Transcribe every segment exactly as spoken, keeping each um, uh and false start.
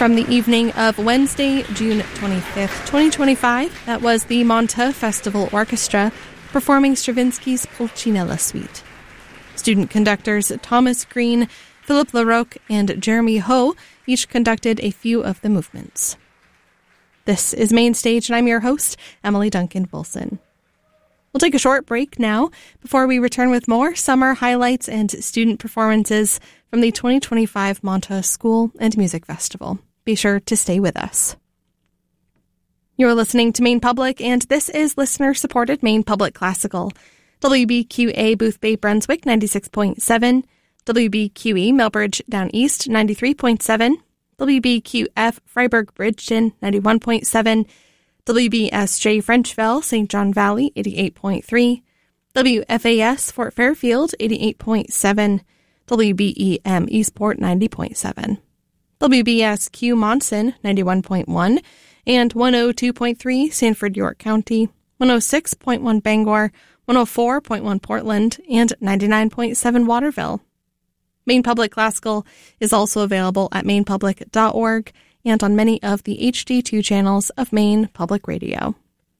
From the evening of Wednesday, June twenty-fifth, twenty twenty-five, that was the Monta Festival Orchestra performing Stravinsky's Pulcinella Suite. Student conductors Thomas Green, Philip Larocque, and Jeremy Ho each conducted a few of the movements. This is Main Stage, and I'm your host, Emily Duncan Wilson. We'll take a short break now before we return with more summer highlights and student performances from the twenty twenty-five Monta School and Music Festival. Be sure to stay with us. You're listening to Maine Public, and this is listener-supported Maine Public Classical. W B Q A Boothbay Brunswick ninety-six point seven, W B Q E Millbridge Down East ninety-three point seven, W B Q F Freiburg Bridgeton ninety-one point seven, W B S J Frenchville Saint John Valley eighty-eight point three, W F A S Fort Fairfield eighty-eight point seven, W B E M Eastport ninety point seven, W B S Q Monson ninety-one point one, and one oh two point three Sanford York County, one oh six point one Bangor, one oh four point one Portland, and ninety-nine point seven Waterville. Maine Public Classical is also available at maine public dot org and on many of the H D two channels of Maine Public Radio.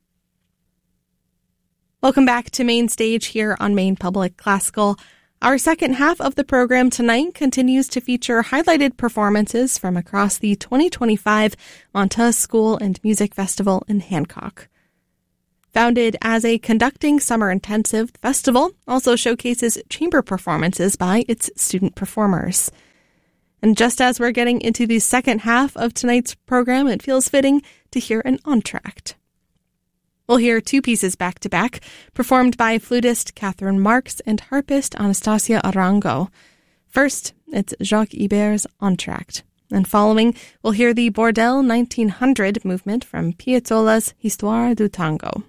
Welcome back to Main Stage here on Maine Public Classical. Our second half of the program tonight continues to feature highlighted performances from across the twenty twenty-five Monta School and Music Festival in Hancock. Founded as a conducting summer intensive, the festival also showcases chamber performances by its student performers. And just as we're getting into the second half of tonight's program, it feels fitting to hear an entr'acte. We'll hear two pieces back-to-back, performed by flutist Catherine Marks and harpist Anastasia Arango. First, it's Jacques Ibert's entr'acte, and following, we'll hear the Bordel nineteen hundred movement from Piazzolla's Histoire du Tango.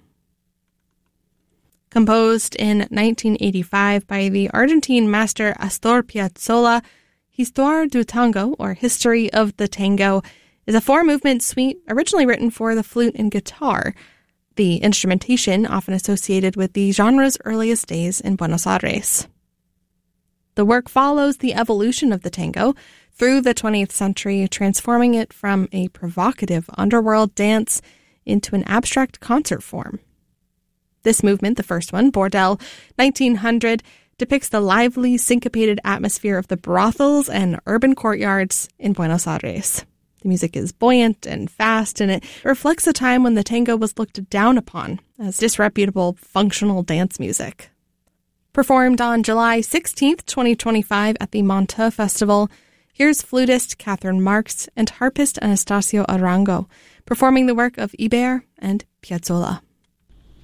Composed in nineteen eighty-five by the Argentine master Astor Piazzolla, Histoire du Tango, or History of the Tango, is a four-movement suite originally written for the flute and guitar, the instrumentation often associated with the genre's earliest days in Buenos Aires. The work follows the evolution of the tango through the twentieth century, transforming it from a provocative underworld dance into an abstract concert form. This movement, the first one, Bordel nineteen hundred, depicts the lively, syncopated atmosphere of the brothels and urban courtyards in Buenos Aires. The music is buoyant and fast, and it reflects a time when the tango was looked down upon as disreputable, functional dance music. Performed on July sixteenth, twenty twenty-five at the Monta Festival, here's flutist Catherine Marks and harpist Anastasio Arango performing the work of Ibert and Piazzolla.